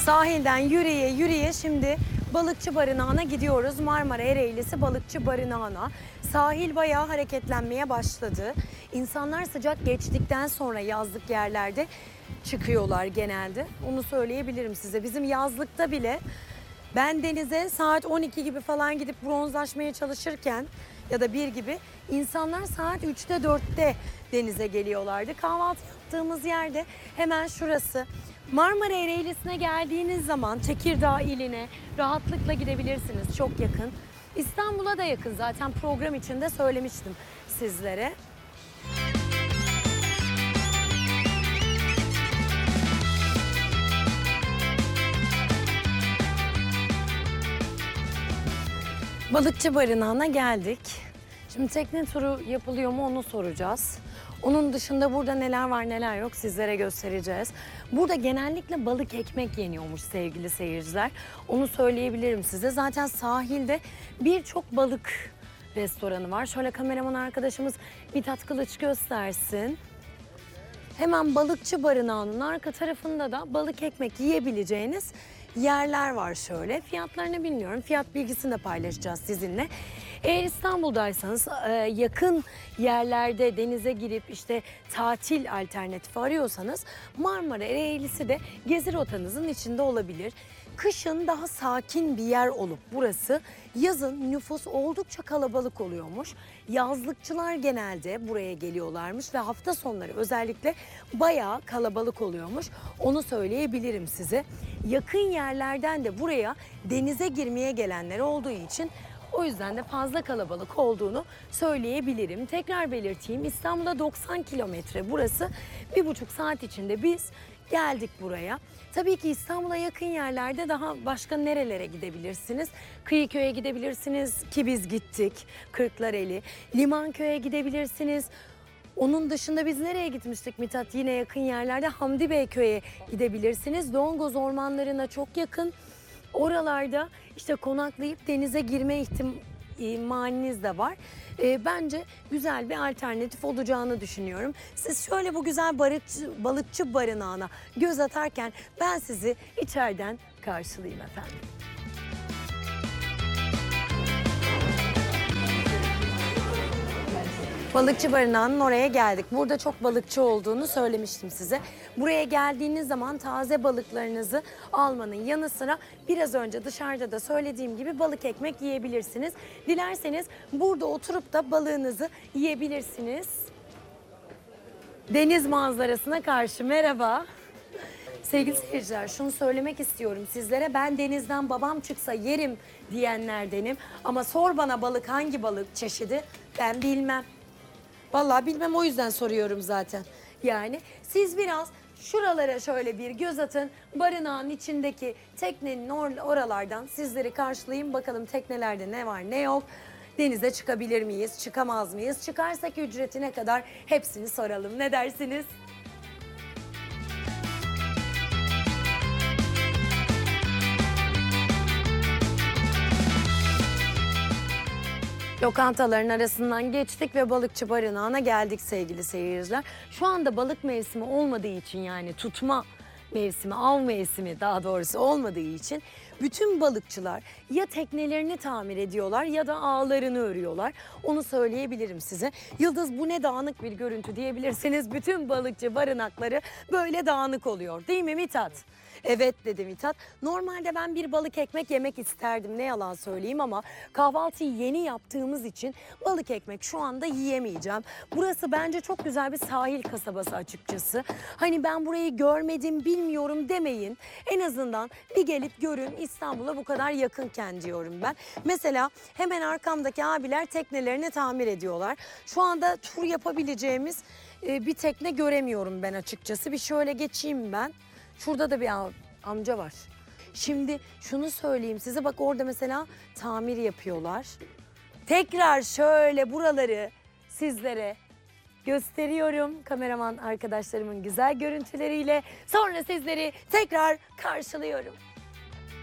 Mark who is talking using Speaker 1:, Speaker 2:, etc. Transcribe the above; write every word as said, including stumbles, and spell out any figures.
Speaker 1: Sahilden yürüye yürüye şimdi balıkçı barınağına gidiyoruz. Marmara Ereğlisi balıkçı barınağına. Sahil bayağı hareketlenmeye başladı. İnsanlar sıcak geçtikten sonra yazlık yerlerde çıkıyorlar genelde. Onu söyleyebilirim size. Bizim yazlıkta bile ben denize saat on iki gibi falan gidip bronzlaşmaya çalışırken ya da bir gibi insanlar saat üçte dörtte denize geliyorlardı. Kahvaltı yaptığımız yerde hemen şurası. Marmara Ereğlisi'ne geldiğiniz zaman Tekirdağ iline rahatlıkla gidebilirsiniz. Çok yakın. İstanbul'a da yakın, zaten program içinde söylemiştim sizlere. Balıkçı barınağına geldik. Şimdi tekne turu yapılıyor mu onu soracağız. Onun dışında burada neler var neler yok sizlere göstereceğiz. Burada genellikle balık ekmek yeniyormuş sevgili seyirciler. Onu söyleyebilirim size. Zaten sahilde birçok balık restoranı var. Şöyle kameraman arkadaşımız Mithat Kılıç göstersin. Hemen balıkçı barınağının arka tarafında da balık ekmek yiyebileceğiniz yerler var şöyle. Fiyatlarını bilmiyorum. Fiyat bilgisini de paylaşacağız sizinle. Eğer İstanbul'daysanız yakın yerlerde denize girip işte tatil alternatifi arıyorsanız Marmara Ereğlisi de gezi rotanızın içinde olabilir. Kışın daha sakin bir yer olup burası, yazın nüfus oldukça kalabalık oluyormuş. Yazlıkçılar genelde buraya geliyorlarmış ve hafta sonları özellikle bayağı kalabalık oluyormuş. Onu söyleyebilirim size. Yakın yerlerden de buraya denize girmeye gelenler olduğu için o yüzden de fazla kalabalık olduğunu söyleyebilirim. Tekrar belirteyim, İstanbul'a doksan kilometre burası. Bir buçuk saat içinde biz geldik buraya. Tabii ki İstanbul'a yakın yerlerde daha başka nerelere gidebilirsiniz? Kıyıköy'e gidebilirsiniz ki biz gittik. Kırklareli, Limanköy'e gidebilirsiniz. Onun dışında biz nereye gitmiştik Mithat? Yine yakın yerlerde Hamdi Beyköy'e gidebilirsiniz. Dongoz ormanlarına çok yakın. Oralarda işte konaklayıp denize girme ihtimaliniz de var. E, bence güzel bir alternatif olacağını düşünüyorum. Siz şöyle bu güzel balıkçı, balıkçı barınağına göz atarken ben sizi içeriden karşılayayım efendim. Balıkçı barınağının oraya geldik. Burada çok balıkçı olduğunu söylemiştim size. Buraya geldiğiniz zaman taze balıklarınızı almanın yanı sıra biraz önce dışarıda da söylediğim gibi balık ekmek yiyebilirsiniz. Dilerseniz burada oturup da balığınızı yiyebilirsiniz. Deniz manzarasına karşı merhaba. Sevgili seyirciler, şunu söylemek istiyorum sizlere. Ben denizden babam çıksa yerim diyenlerdenim. Ama sor bana balık hangi balık çeşidi ben bilmem. Vallahi bilmem, o yüzden soruyorum zaten. Yani siz biraz şuralara şöyle bir göz atın. Barınağın içindeki teknenin or oralardan sizleri karşılayayım. Bakalım teknelerde ne var ne yok. Denize çıkabilir miyiz, çıkamaz mıyız? Çıkarsak ücreti ne kadar, hepsini soralım. Ne dersiniz? Lokantaların arasından geçtik ve balıkçı barınağına geldik sevgili seyirciler. Şu anda balık mevsimi olmadığı için, yani tutma mevsimi, av mevsimi daha doğrusu olmadığı için bütün balıkçılar ya teknelerini tamir ediyorlar ya da ağlarını örüyorlar. Onu söyleyebilirim size. Yıldız, bu ne dağınık bir görüntü diyebilirsiniz. Bütün balıkçı barınakları böyle dağınık oluyor, değil mi Mithat? Evet dedi Mithat. Normalde ben bir balık ekmek yemek isterdim, ne yalan söyleyeyim, ama kahvaltıyı yeni yaptığımız için balık ekmek şu anda yiyemeyeceğim. Burası bence çok güzel bir sahil kasabası açıkçası. Hani ben burayı görmedim, bilmiyorum demeyin. En azından bir gelip görün, İstanbul'a bu kadar yakınken diyorum ben. Mesela hemen arkamdaki abiler teknelerini tamir ediyorlar. Şu anda tur yapabileceğimiz bir tekne göremiyorum ben açıkçası. Bir şöyle geçeyim ben. Şurada da bir amca var. Şimdi şunu söyleyeyim size, bak orada mesela tamir yapıyorlar. Tekrar şöyle buraları sizlere gösteriyorum kameraman arkadaşlarımın güzel görüntüleriyle. Sonra sizleri tekrar karşılıyorum.